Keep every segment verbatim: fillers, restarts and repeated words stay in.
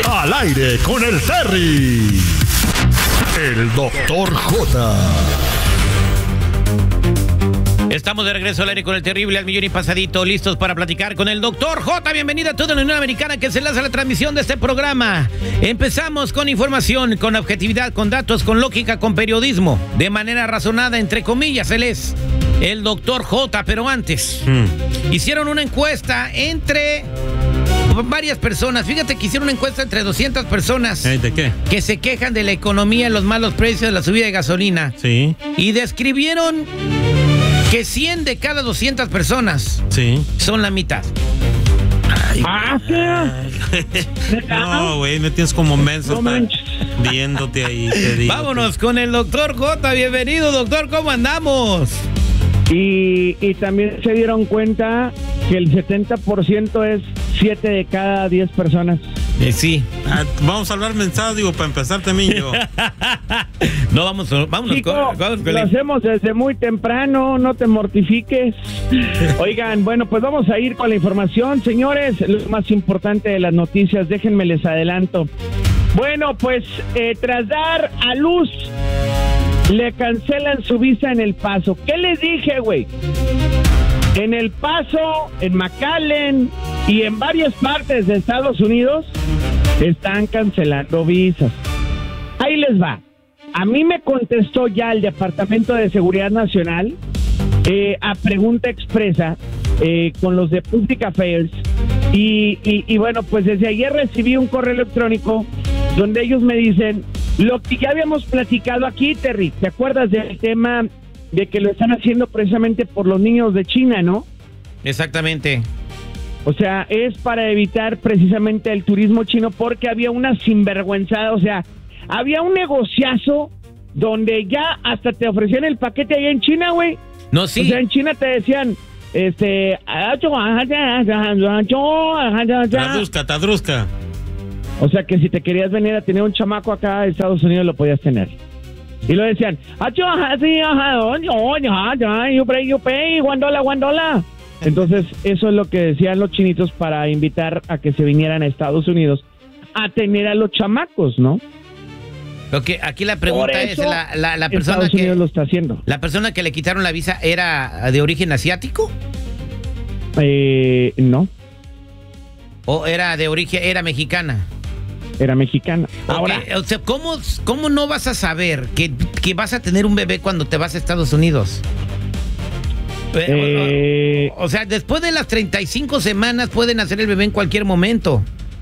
Al aire con el Terry. El doctor J. Estamos de regreso al aire con el terrible al millón y pasadito, listos para platicar con el doctor J. Bienvenida a toda la Unión Americana que se enlaza a la transmisión de este programa. Empezamos con información, con objetividad, con datos, con lógica, con periodismo, de manera razonada, entre comillas. Él es el doctor J, pero antes hmm. hicieron una encuesta entre varias personas. Fíjate que hicieron una encuesta entre doscientas personas. ¿De qué? Que se quejan de la economía, los malos precios, de la subida de gasolina. Sí. Y describieron que cien de cada doscientas personas sí. son la mitad. Ay, ah, ¿qué? No, güey, me tienes como menso no viéndote ahí. Te digo, vámonos con el doctor J. Bienvenido, doctor, ¿cómo andamos? Y, y también se dieron cuenta que el setenta por ciento es siete de cada diez personas. Eh, sí. Ah, vamos a hablar mensajes, digo, para empezar también yo. No, vamos, vámonos. Chico, con, vamos con lo el... hacemos desde muy temprano, no te mortifiques. Oigan, bueno, pues vamos a ir con la información, señores. Lo más importante de las noticias, déjenme les adelanto. Bueno, pues eh, tras dar a luz, le cancelan su visa en El Paso. ¿Qué les dije, güey? En El Paso, en McAllen y en varias partes de Estados Unidos están cancelando visas. Ahí les va. A mí me contestó ya el Departamento de Seguridad Nacional eh, a pregunta expresa eh, con los de Public Affairs y, y, y bueno, pues desde ayer recibí un correo electrónico donde ellos me dicen lo que ya habíamos platicado aquí, Terry. ¿Te acuerdas del tema de que lo están haciendo precisamente por los niños de China, no? Exactamente. O sea, es para evitar precisamente el turismo chino porque había una sinvergüenzada, o sea, había un negociazo donde ya hasta te ofrecían el paquete allá en China, güey. No, sí. O sea, en China te decían, este... Traduzca, traduzca. O sea, que si te querías venir a tener un chamaco acá a Estados Unidos, lo podías tener. Y lo decían, entonces eso es lo que decían los chinitos para invitar a que se vinieran a Estados Unidos a tener a los chamacos, ¿no? Okay, aquí la pregunta es, la, la, la persona Estados que Unidos lo está haciendo. ¿La persona que le quitaron la visa era de origen asiático? Eh, no. ¿O era de origen, era mexicana? Era mexicana. Ahora, okay, o sea, ¿cómo, ¿cómo no vas a saber que, que vas a tener un bebé cuando te vas a Estados Unidos? Eh, o, o, o sea, después de las treinta y cinco semanas pueden hacer el bebé en cualquier momento.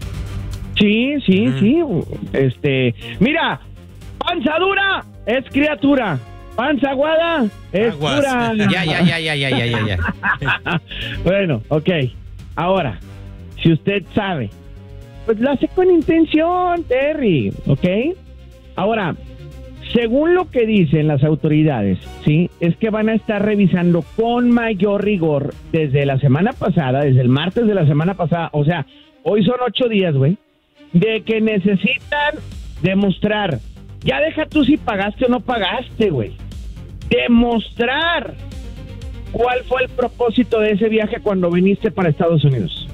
Sí, sí, mm. sí. Este, mira, panza dura es criatura. Panza aguada es Aguas. pura. Ya, ya, ya, ya, ya, ya, ya, ya. Bueno, ok. Ahora, si usted sabe, pues lo hace con intención, Terry, ¿ok? Ahora, según lo que dicen las autoridades, sí, es que van a estar revisando con mayor rigor desde la semana pasada, desde el martes de la semana pasada, o sea, hoy son ocho días, güey, de que necesitan demostrar, ya deja tú si pagaste o no pagaste, güey, demostrar cuál fue el propósito de ese viaje cuando viniste para Estados Unidos.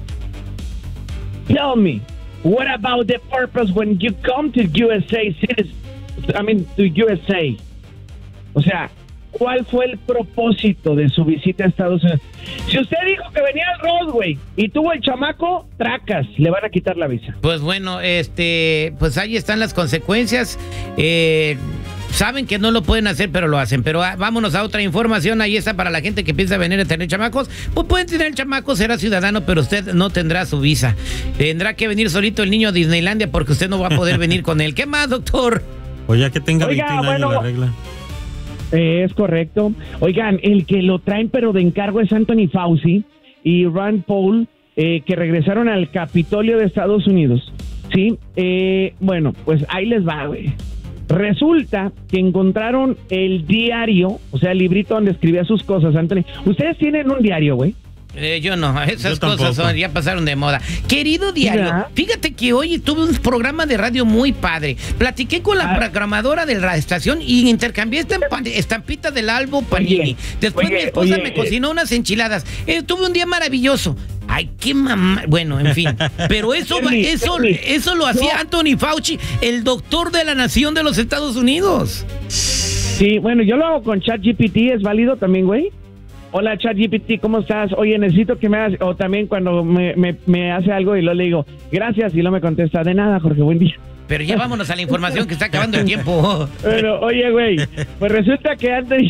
Tell me, what about the purpose when you come to U S A citizen, I mean, to U S A? O sea, ¿cuál fue el propósito de su visita a Estados Unidos? Si usted dijo que venía al Broadway y tuvo el chamaco, tracas, le van a quitar la visa. Pues bueno, este, pues ahí están las consecuencias. Eh, saben que no lo pueden hacer, pero lo hacen. Pero ah, vámonos a otra información. Ahí está para la gente que piensa venir a tener chamacos. Pues pueden tener chamacos, será ciudadano, pero usted no tendrá su visa. Tendrá que venir solito el niño a Disneylandia porque usted no va a poder venir con él. ¿Qué más, doctor? O ya que tenga Oiga, veintiún bueno, años la regla. Eh, es correcto. Oigan, el que lo traen pero de encargo es Anthony Fauci y Rand Paul, eh, que regresaron al Capitolio de Estados Unidos. Sí, eh, bueno, pues ahí les va, güey. Resulta que encontraron el diario, o sea, el librito donde escribía sus cosas, Anthony. ¿Ustedes tienen un diario, güey? Eh, yo no, esas yo cosas son, ya pasaron de moda. Querido diario, ¿ya? Fíjate que hoy tuve un programa de radio muy padre. Platiqué con la ah. programadora de la estación y intercambié esta estampita del álbum Panini. Oye, Después oye, mi esposa oye, me cocinó unas enchiladas. Eh, tuve un día maravilloso. Ay, qué mamá. Bueno, en fin. Pero eso, eso, eso lo hacía Anthony Fauci, el doctor de la nación de los Estados Unidos. Sí, bueno, yo lo hago con ChatGPT, ¿es válido también, güey? Hola, ChatGPT, ¿cómo estás? Oye, necesito que me hagas, o también cuando me, me, me hace algo y luego le digo, gracias, y luego me contesta, de nada, Jorge, buen día. Pero ya vámonos a la información que está acabando el tiempo. Pero, oye, güey, pues resulta que Anthony,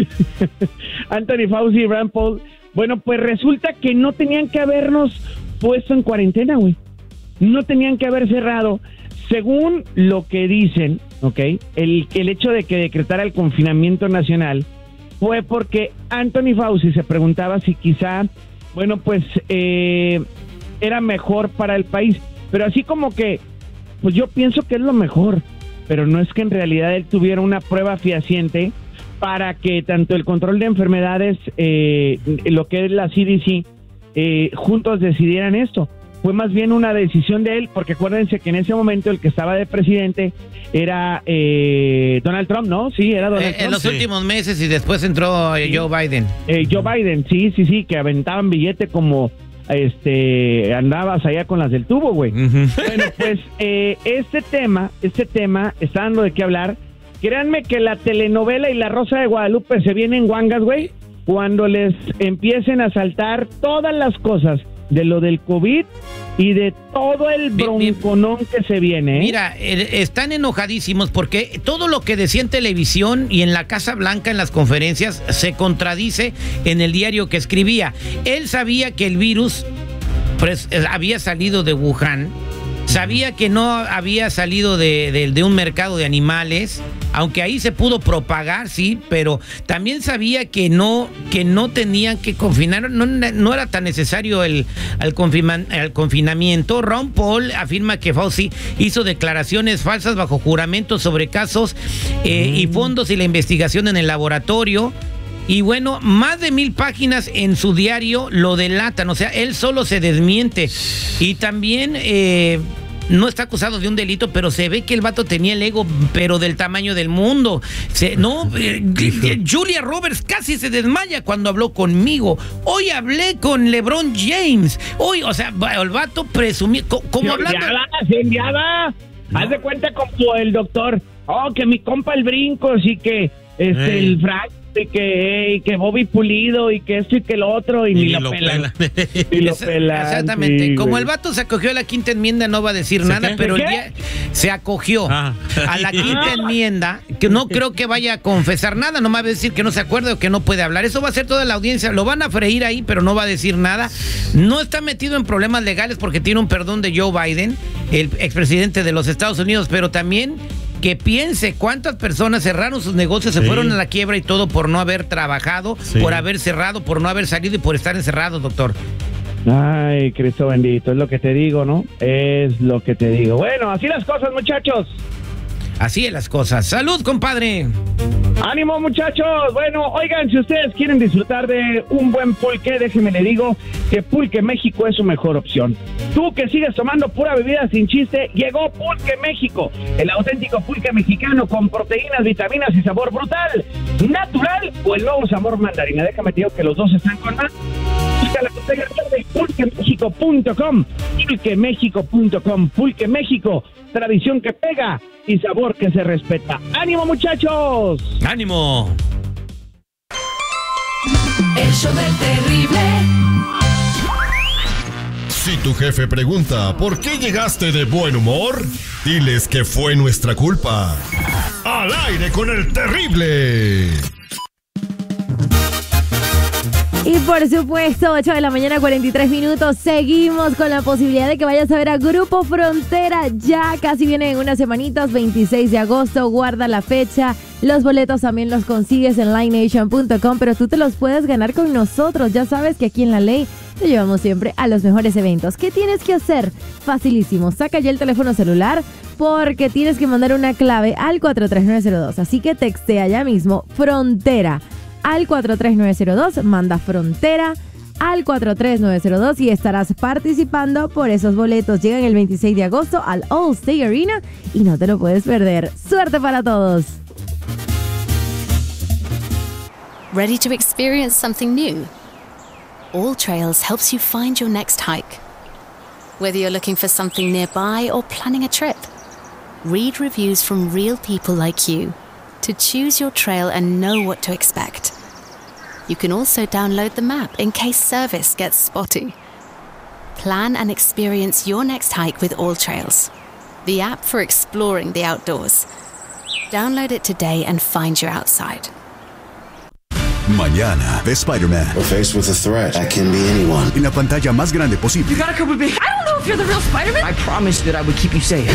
Anthony Fauci y Rand Paul, bueno, pues resulta que no tenían que habernos puesto en cuarentena, güey. No tenían que haber cerrado. Según lo que dicen, ¿ok? El, el hecho de que decretara el confinamiento nacional fue porque Anthony Fauci se preguntaba si quizá, bueno, pues eh, era mejor para el país. Pero así como que, pues yo pienso que es lo mejor, pero no es que en realidad él tuviera una prueba fehaciente para que tanto el control de enfermedades, eh, lo que es la C D C, eh, juntos decidieran esto. Fue más bien una decisión de él, porque acuérdense que en ese momento el que estaba de presidente era eh, Donald Trump, ¿no? Sí, era Donald eh, Trump. En los sí. últimos meses y después entró eh, sí. Joe Biden. Eh, Joe Biden, sí, sí, sí, que aventaban billete como este andabas allá con las del tubo, güey. Uh-huh. Bueno, pues eh, este tema, este tema está dando de qué hablar. Créanme que la telenovela y La Rosa de Guadalupe se vienen guangas, güey, cuando les empiecen a saltar todas las cosas de lo del COVID y de todo el bronconón que se viene, ¿eh? Mira, eh, están enojadísimos porque todo lo que decía en televisión y en la Casa Blanca, en las conferencias, se contradice en el diario que escribía. Él sabía que el virus pues, había salido de Wuhan, sabía que no había salido de, de, de un mercado de animales, aunque ahí se pudo propagar, sí, pero también sabía que no, que no tenían que confinar, no, no era tan necesario el, el, confirma, el confinamiento. Ron Paul afirma que Fauci hizo declaraciones falsas bajo juramento sobre casos eh, mm. y fondos y la investigación en el laboratorio. Y bueno, más de mil páginas en su diario lo delatan, o sea, él solo se desmiente. Y también eh, no está acusado de un delito, pero se ve que el vato tenía el ego, pero del tamaño del mundo. Se, no, eh, Julia Roberts casi se desmaya cuando habló conmigo. Hoy hablé con LeBron James. Hoy, o sea, el vato presumió, como hablando... Se enviaba, ¿no? Haz de cuenta como el doctor, oh, que mi compa el Brincos y que este, el Frank, y que, y que Bobby Pulido y que esto y que lo otro y, y ni lo, lo pelan. pelan. Y lo pelan. Exactamente. Sí, como güey. el vato se acogió a la quinta enmienda, no va a decir nada, qué? pero el día se acogió ah. a la quinta ah. enmienda, que no creo que vaya a confesar nada, nomás va a decir que no se acuerda o que no puede hablar. Eso va a ser toda la audiencia, lo van a freír ahí, pero no va a decir nada. No está metido en problemas legales porque tiene un perdón de Joe Biden, el expresidente de los Estados Unidos, pero también que piense cuántas personas cerraron sus negocios, se sí. fueron a la quiebra y todo por no haber trabajado, sí. por haber cerrado, por no haber salido y por estar encerrados, doctor. Ay, Cristo bendito, es lo que te digo, ¿no? Es lo que te digo. Bueno, así las cosas, muchachos. Así es las cosas. ¡Salud, compadre! ¡Ánimo, muchachos! Bueno, oigan, si ustedes quieren disfrutar de un buen pulque, déjenme le digo que Pulque México es su mejor opción. Tú que sigues tomando pura bebida sin chiste, llegó Pulque México, el auténtico pulque mexicano con proteínas, vitaminas y sabor brutal, natural o el nuevo sabor mandarina. Déjame te digo que los dos están con más. Busca la botella de pulque méxico punto com, pulque méxico punto com, Pulque México, tradición que pega y sabor que se respeta. ¡Ánimo, muchachos! ¡Ánimo! El show del terrible. Si tu jefe pregunta ¿por qué llegaste de buen humor? Diles que fue nuestra culpa. ¡Al aire con el terrible! Y por supuesto, ocho de la mañana, cuarenta y tres minutos. Seguimos con la posibilidad de que vayas a ver a Grupo Frontera. Ya casi viene en unas semanitas, veintiséis de agosto. Guarda la fecha. Los boletos también los consigues en live nation punto com, pero tú te los puedes ganar con nosotros. Ya sabes que aquí en La Ley te llevamos siempre a los mejores eventos. ¿Qué tienes que hacer? Facilísimo. Saca ya el teléfono celular porque tienes que mandar una clave al cuatro tres nueve cero dos. Así que textea ya mismo Frontera al cuatro tres nueve cero dos, manda Frontera al cuatro tres nueve cero dos y estarás participando por esos boletos. Llegan el veintiséis de agosto al Allstate Arena y no te lo puedes perder. ¡Suerte para todos! Ready to experience something new? All Trails helps you find your next hike. Whether you're looking for something nearby or planning a trip, read reviews from real people like you to choose your trail and know what to expect. You can also download the map in case service gets spotty. Plan and experience your next hike with All Trails, the app for exploring the outdoors. Download it today and find your outside. Mañana, de Spider-Man. We're faced with a threat that can be anyone. En la pantalla más grande posible. You gotta come with me. I don't know if you're the real Spider-Man. I promised that I would keep you safe.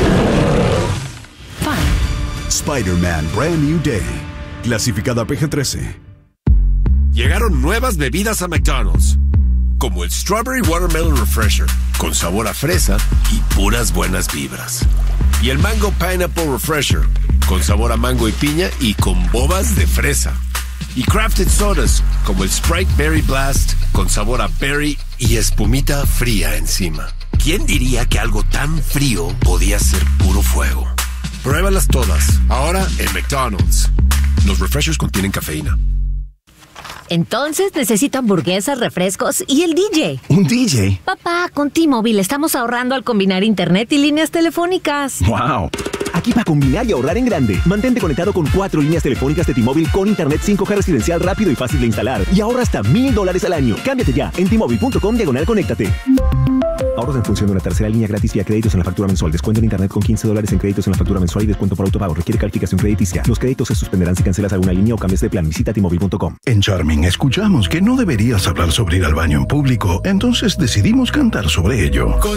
Fine. Spider-Man Brand New Day. Clasificada P G trece. Llegaron nuevas bebidas a McDonald's, como el Strawberry Watermelon Refresher, con sabor a fresa y puras buenas vibras. Y el Mango Pineapple Refresher, con sabor a mango y piña y con bobas de fresa. Y crafted sodas, como el Sprite Berry Blast, con sabor a berry y espumita fría encima. ¿Quién diría que algo tan frío podía ser puro fuego? Pruébalas todas, ahora en McDonald's. Los refreshers contienen cafeína. Entonces necesito hamburguesas, refrescos y el D J. ¿Un D J? Papá, con T-Mobile estamos ahorrando al combinar internet y líneas telefónicas. ¡Wow! Aquí para combinar y ahorrar en grande. Mantente conectado con cuatro líneas telefónicas de T-Mobile con internet cinco G residencial rápido y fácil de instalar. Y ahorra hasta mil dólares al año. Cámbiate ya en T-Mobile punto com diagonal conéctate. Ahorros en función de una tercera línea gratis vía créditos en la factura mensual. Descuento en internet con quince dólares en créditos en la factura mensual y descuento por autopago. Requiere calificación crediticia. Los créditos se suspenderán si cancelas alguna línea o cambias de plan. Visita T Mobile punto com. En Charming escuchamos que no deberías hablar sobre ir al baño en público, entonces decidimos cantar sobre ello. Con